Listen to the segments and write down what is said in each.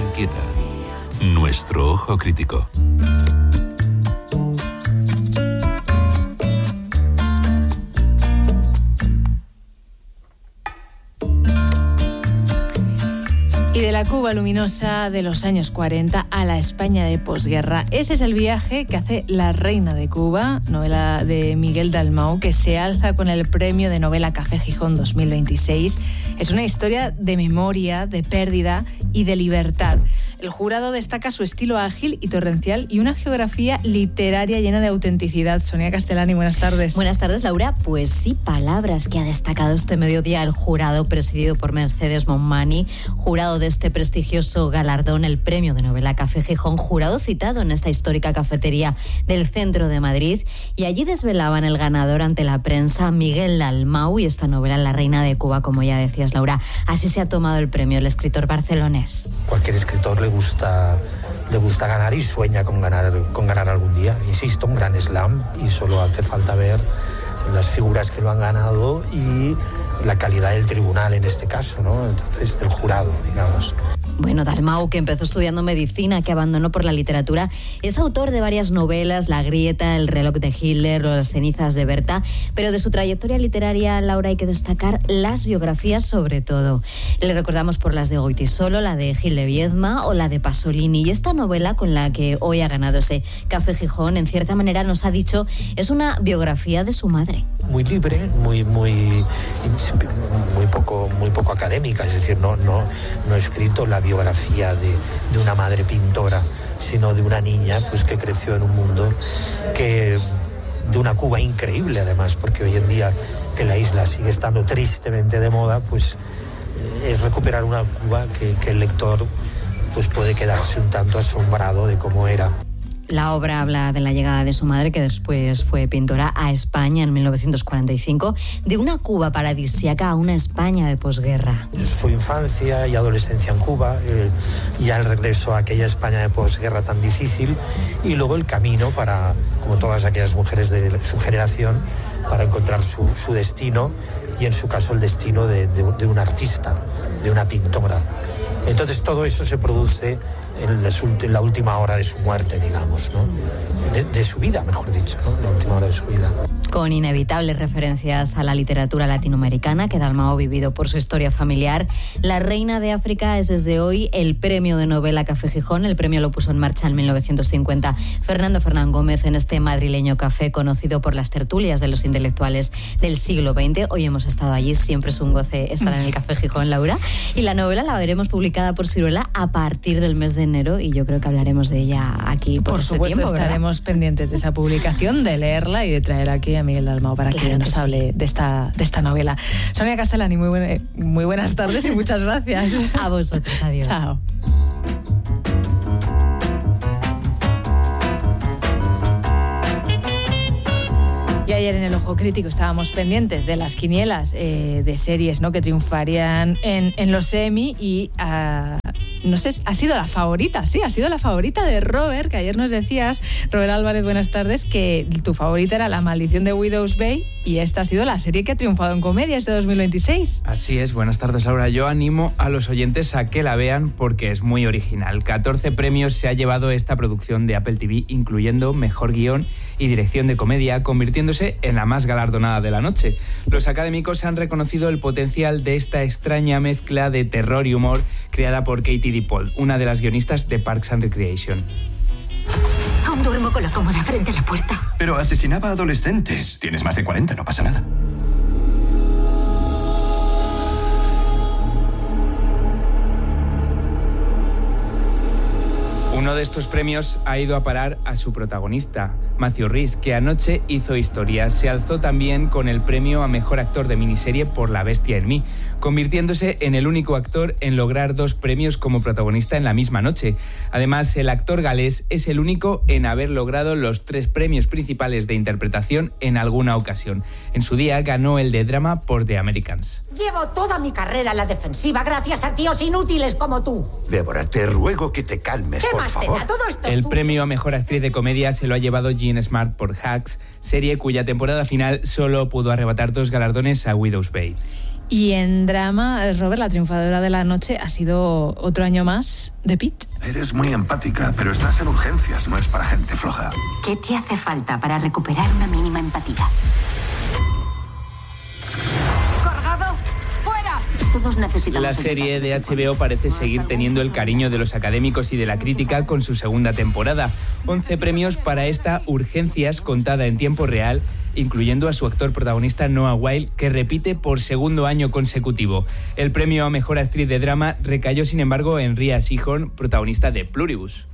inquieta. Nuestro ojo crítico. Y de la Cuba luminosa de los años 40 a la España de posguerra. Ese es el viaje que hace La Reina de Cuba, novela de Miguel Dalmau, que se alza con el premio de novela Café Gijón 2026. Es una historia de memoria, de pérdida y de libertad. El jurado destaca su estilo ágil y torrencial y una geografía literaria llena de autenticidad. Sonia Castellani, buenas tardes. Buenas tardes, Laura. Pues sí, palabras que ha destacado este mediodía el jurado presidido por Mercedes Monmani, jurado de este prestigioso galardón, el premio de novela Café Gijón, jurado citado en esta histórica cafetería del centro de Madrid, y allí desvelaban el ganador ante la prensa, Miguel Dalmau, y esta novela La Reina de Cuba, como ya decías, Laura. Así se ha tomado el premio el escritor barcelonés. Cualquier escritor le gusta ganar y sueña con ganar algún día. Insisto, un gran slam, y solo hace falta ver las figuras que lo han ganado y la calidad del tribunal en este caso, ¿no? Entonces, del jurado, digamos. Bueno, Dalmau, que empezó estudiando medicina, que abandonó por la literatura, es autor de varias novelas, La Grieta, El reloj de Hitler o Las cenizas de Berta, pero de su trayectoria literaria, Laura, hay que destacar las biografías sobre todo. Le recordamos por las de Goytisolo, la de Gil de Viedma o la de Pasolini, y esta novela con la que hoy ha ganado ese Café Gijón, en cierta manera nos ha dicho, es una biografía de su madre. Muy libre, muy poco académica, es decir, no he escrito la biografía de una madre pintora, sino de una niña pues que creció en un mundo de una Cuba increíble, además, porque hoy en día que la isla sigue estando tristemente de moda, pues es recuperar una Cuba que el lector pues puede quedarse un tanto asombrado de cómo era. La obra habla de la llegada de su madre, que después fue pintora, a España en 1945, de una Cuba paradisíaca a una España de posguerra. Su infancia y adolescencia en Cuba, ya el regreso a aquella España de posguerra tan difícil, y luego el camino para, como todas aquellas mujeres de su generación, para encontrar su destino, y en su caso el destino de un artista, de una pintora. Entonces todo eso se produce en la última hora de su muerte, digamos, ¿no? De su vida, mejor dicho, ¿no? La última hora de su vida. Con inevitables referencias a la literatura latinoamericana que Dalmau ha vivido por su historia familiar. La Reina de África es desde hoy el premio de novela Café Gijón. El premio lo puso en marcha en 1950 Fernando Fernán Gómez en este madrileño café conocido por las tertulias de los intelectuales del siglo XX. Hoy hemos estado allí, siempre es un goce estar en el Café Gijón, Laura. Y la novela la veremos publicada por Siruela a partir del mes de enero, y yo creo que hablaremos de ella aquí por ese supuesto, tiempo, ¿verdad? Estaremos pendientes de esa publicación, de leerla y de traer aquí a Miguel Dalmau para que nos hable de esta novela. Sonia Castellani, muy buenas tardes y muchas gracias. A vosotros, adiós. Chao. Y ayer en el Ojo Crítico estábamos pendientes de las quinielas de series, ¿no?, que triunfarían en los Emmy, y no sé, ha sido la favorita de Robert, que ayer nos decías, Robert Álvarez, buenas tardes, que tu favorita era La Maldición de Widow's Bay, y esta ha sido la serie que ha triunfado en comedia este 2026. Así es, buenas tardes, Laura. Yo animo a los oyentes a que la vean porque es muy original. 14 premios se ha llevado esta producción de Apple TV, incluyendo Mejor Guión y Dirección de Comedia, convirtiéndose en la más galardonada de la noche. Los académicos han reconocido el potencial de esta extraña mezcla de terror y humor creada por Katie Dippold, una de las guionistas de Parks and Recreation. Aún duermo con la cómoda frente a la puerta. Pero asesinaba a adolescentes. Tienes más de 40, no pasa nada. Uno de estos premios ha ido a parar a su protagonista, Matthew Rhys, que anoche hizo historia. Se alzó también con el premio a Mejor Actor de Miniserie por La Bestia en mí, convirtiéndose en el único actor en lograr 2 premios como protagonista en la misma noche. Además, el actor galés es el único en haber logrado los 3 premios principales de interpretación en alguna ocasión. En su día ganó el de drama por The Americans. Llevo toda mi carrera a la defensiva gracias a tíos inútiles como tú. Débora, te ruego que te calmes, ¿Qué por más favor. te da? Todo esto El es tuyo. premio a Mejor Actriz de Comedia se lo ha llevado Jean Smart por Hacks, serie cuya temporada final solo pudo arrebatar 2 galardones a Widow's Bay. Y en drama, Robert, la triunfadora de la noche ha sido otro año más de Pitt. Eres muy empática, pero estás en urgencias, no es para gente floja. ¿Qué te hace falta para recuperar una mínima empatía? ¡Colgado! ¡Fuera! Todos necesitamos... La serie de HBO parece seguir teniendo el cariño de los académicos y de la crítica con su segunda temporada. 11 premios para esta Urgencias contada en tiempo real, incluyendo a su actor protagonista Noah Wyle, que repite por segundo año consecutivo. El premio a Mejor Actriz de Drama recayó, sin embargo, en Rhea Seehorn, protagonista de Pluribus.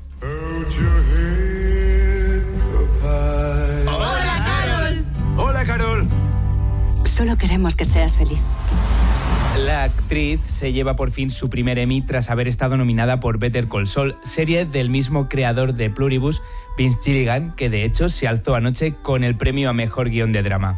¡Hola, Carol! ¡Hola, Carol! Solo queremos que seas feliz. La actriz se lleva por fin su primer Emmy tras haber estado nominada por Better Call Saul, serie del mismo creador de Pluribus, Vince Gilligan, que de hecho se alzó anoche con el premio a Mejor Guión de Drama.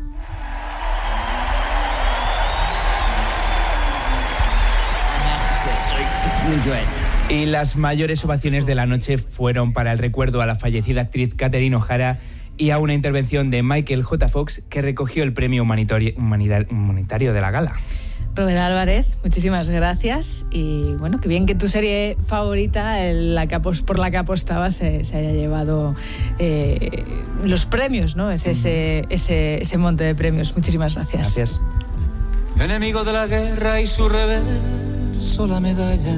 Y las mayores ovaciones de la noche fueron para el recuerdo a la fallecida actriz Catherine O'Hara y a una intervención de Michael J. Fox, que recogió el premio humanitario de la gala. Robert Álvarez, muchísimas gracias. Y bueno, qué bien que tu serie favorita, por la que apostabas, se haya llevado los premios, ¿no? Ese monte de premios. Muchísimas gracias. Gracias. Enemigo de la guerra y su reverso la medalla.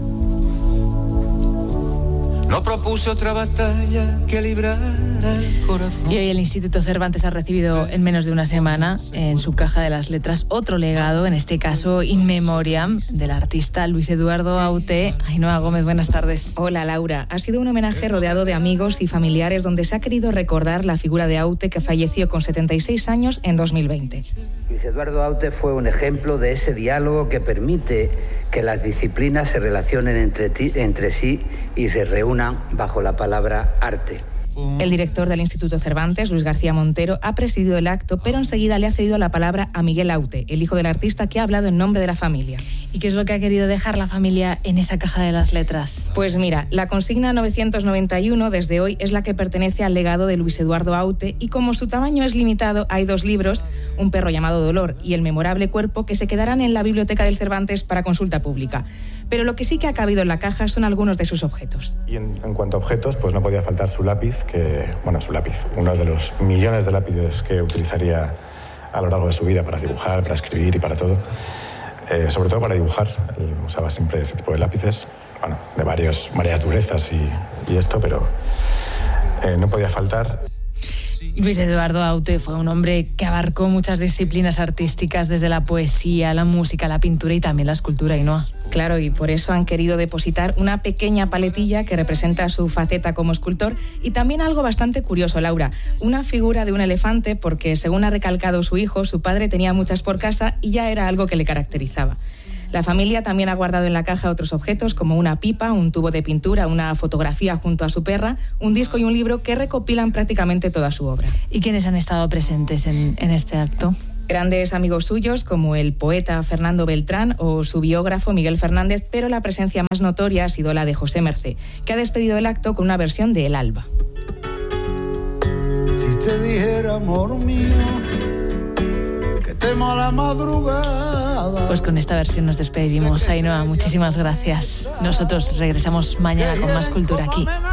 No propuso otra batalla que librara el corazón. Y hoy el Instituto Cervantes ha recibido en menos de una semana en su caja de las letras otro legado, en este caso in memoriam, del artista Luis Eduardo Aute. Ainhoa Gómez, buenas tardes. Hola, Laura. Ha sido un homenaje rodeado de amigos y familiares donde se ha querido recordar la figura de Aute, que falleció con 76 años en 2020. Luis Eduardo Aute fue un ejemplo de ese diálogo que permite que las disciplinas se relacionen entre sí y se reúnan bajo la palabra arte. El director del Instituto Cervantes, Luis García Montero, ha presidido el acto, pero enseguida le ha cedido la palabra a Miguel Aute, el hijo del artista, que ha hablado en nombre de la familia. ¿Y qué es lo que ha querido dejar la familia en esa caja de las letras? Pues mira, la consigna 991 desde hoy es la que pertenece al legado de Luis Eduardo Aute, y como su tamaño es limitado, hay 2 libros, Un perro llamado Dolor y El memorable cuerpo, que se quedarán en la biblioteca del Cervantes para consulta pública. Pero lo que sí que ha cabido en la caja son algunos de sus objetos. Y en cuanto a objetos, pues no podía faltar su lápiz, uno de los millones de lápices que utilizaría a lo largo de su vida para dibujar, para escribir y para todo. Sobre todo para dibujar, y usaba siempre ese tipo de lápices, de varias durezas y esto, pero no podía faltar. Luis Eduardo Aute fue un hombre que abarcó muchas disciplinas artísticas, desde la poesía, la música, la pintura y también la escultura, Ainhoa. Claro, y por eso han querido depositar una pequeña paletilla que representa su faceta como escultor, y también algo bastante curioso, Laura, una figura de un elefante, porque según ha recalcado su hijo, su padre tenía muchas por casa y ya era algo que le caracterizaba. La familia también ha guardado en la caja otros objetos como una pipa, un tubo de pintura, una fotografía junto a su perra, un disco y un libro que recopilan prácticamente toda su obra. ¿Y quiénes han estado presentes en este acto? Grandes amigos suyos como el poeta Fernando Beltrán o su biógrafo Miguel Fernández, pero la presencia más notoria ha sido la de José Mercé, que ha despedido el acto con una versión de El Alba. Si te dijera, amor mío, que temo a la madrugada. Pues con esta versión nos despedimos. Ainhoa, muchísimas gracias. Nosotros regresamos mañana con más cultura aquí